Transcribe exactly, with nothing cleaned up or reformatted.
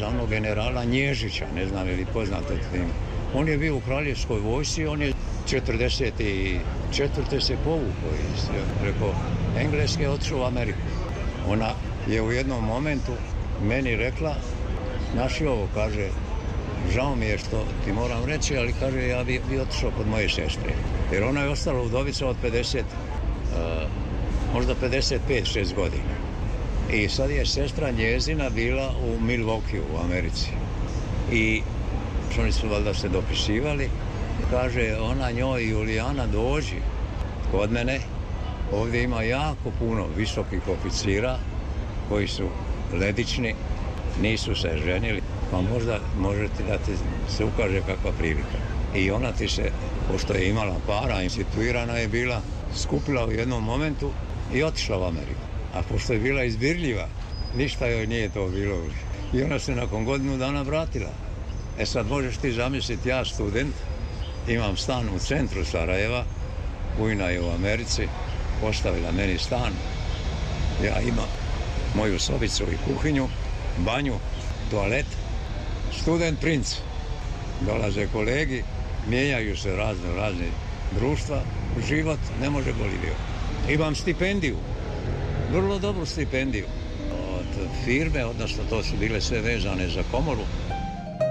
za onog generala Nježića, ne znam je li poznate tim. On je bio u kraljevskoj vojsci, on je četrdeset četvrte se povukao iz, preko Engleske otišao u Ameriku. Ona je u jednom momentu meni rekla, naši ovo, kaže, žao mi je što ti moram reći, ali kaže, ja bi, bi otišao kod moje sestre. Jer ona je ostala udovica od pedeset, uh, možda pedeset pet šest godina. I sad je sestra njezina bila u Milwaukee u Americi. I oni su valjda se dopisivali. Kaže ona njoj, Julijana, dođi kod mene. Ovdje ima jako puno visokih oficira koji su ledični, nisu se ženili. Pa možda možete da ti se ukaže kakva prilika. I ona ti se, pošto je imala para, instituirana je bila, skupila u jednom momentu i otišla u Ameriku. A pošto je bila izbirljiva, ništa joj nije to bilo. I ona se nakon godinu dana vratila. E sad možeš ti zamisliti, ja student, imam stan u centru Sarajeva, ujna je u Americi, postavila meni stan. Ja imam moju sobicu i kuhinju, banju, toalet, student princ. Dolaze kolegi, mijenjaju se razne, razne društva, život ne može bolje bio. Imam stipendiju, vrlo dobru stipendiju od firme, odnosno to su bile sve vezane za komoru.